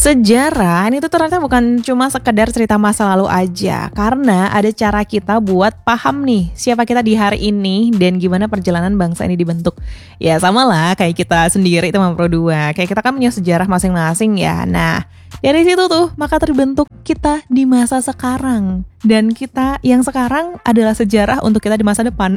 Sejarah ini tuh ternyata bukan cuma sekedar cerita masa lalu aja, karena ada cara kita buat paham nih siapa kita di hari ini dan gimana perjalanan bangsa ini dibentuk. Ya sama lah kayak kita sendiri teman Pro 2, kayak kita kan punya sejarah masing-masing ya. Nah dari situ tuh maka terbentuk kita di masa sekarang, dan kita yang sekarang adalah sejarah untuk kita di masa depan.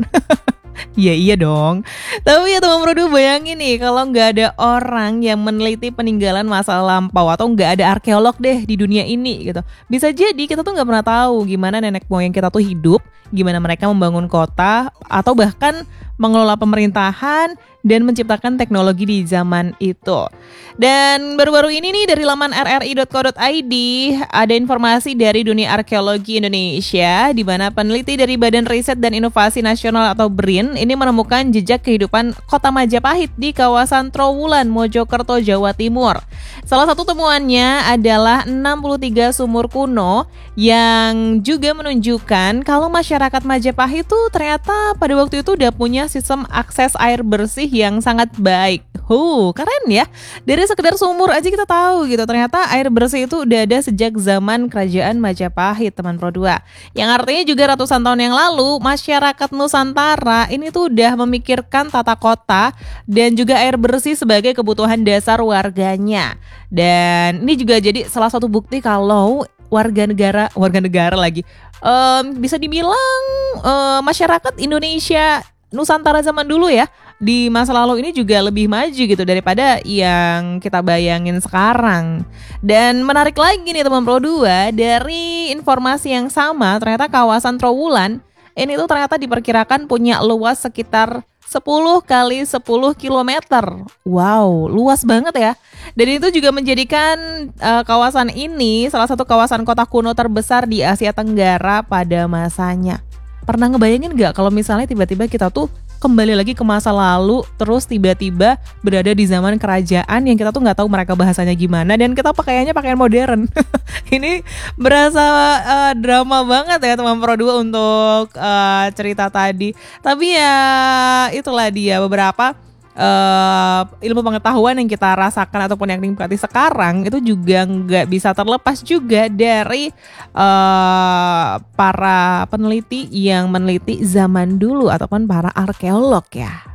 Iya iya dong. Tapi ya teman Produ, bayangin nih kalau nggak ada orang yang meneliti peninggalan masa lampau, atau nggak ada arkeolog deh di dunia ini gitu. Bisa jadi kita tuh nggak pernah tahu gimana nenek moyang kita tuh hidup, gimana mereka membangun kota, atau bahkan mengelola pemerintahan dan menciptakan teknologi di zaman itu. Dan baru-baru ini nih dari laman rri.co.id ada informasi dari Dunia Arkeologi Indonesia, di mana peneliti dari Badan Riset dan Inovasi Nasional atau BRIN ini menemukan jejak kehidupan kota Majapahit di kawasan Trowulan, Mojokerto, Jawa Timur. Salah satu temuannya adalah 63 sumur kuno yang juga menunjukkan kalau masyarakat Majapahit tuh ternyata pada waktu itu udah punya sistem akses air bersih yang sangat baik. Keren ya. Dari sekedar sumur aja kita tahu gitu, ternyata air bersih itu udah ada sejak zaman Kerajaan Majapahit, teman Pro 2. Yang artinya juga ratusan tahun yang lalu masyarakat Nusantara ini tuh udah memikirkan tata kota dan juga air bersih sebagai kebutuhan dasar warganya. Dan ini juga jadi salah satu bukti kalau warga negara lagi bisa dibilang masyarakat Indonesia Nusantara zaman dulu ya, di masa lalu ini juga lebih maju gitu daripada yang kita bayangin sekarang. Dan menarik lagi nih teman Pro 2, dari informasi yang sama ternyata kawasan Trowulan ini tuh ternyata diperkirakan punya luas sekitar 10 kali 10 kilometer. Wow, luas banget ya. Dan itu juga menjadikan kawasan ini salah satu kawasan kota kuno terbesar di Asia Tenggara pada masanya. Pernah ngebayangin gak kalau misalnya tiba-tiba kita tuh kembali lagi ke masa lalu, terus tiba-tiba berada di zaman kerajaan yang kita tuh nggak tahu mereka bahasanya gimana, dan kita pakaiannya pakaian modern. Ini berasa drama banget ya teman Pro 2 untuk cerita tadi. Tapi ya itulah dia beberapa ilmu pengetahuan yang kita rasakan ataupun yang dinikmati sekarang itu juga nggak bisa terlepas juga dari para peneliti yang meneliti zaman dulu ataupun para arkeolog ya.